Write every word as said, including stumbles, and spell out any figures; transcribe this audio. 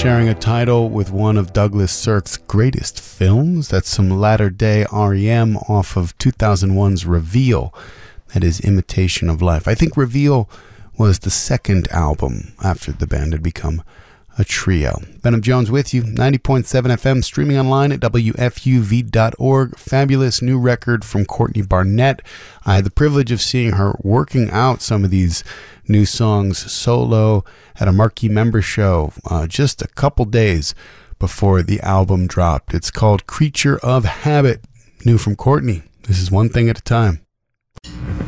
sharing a title with one of Douglas Sirk's greatest films. That's some latter-day R E M off of two thousand one's Reveal. That is Imitation of Life. I think Reveal was the second album after the band had become a trio. Benham Jones with you, ninety point seven F M, streaming online at W F U V dot org. Fabulous new record from Courtney Barnett. I had the privilege of seeing her working out some of these new songs solo at a Marquee Member show uh, just a couple days before the album dropped. It's called Creature of Habit, new from Courtney. This is One Thing at a Time.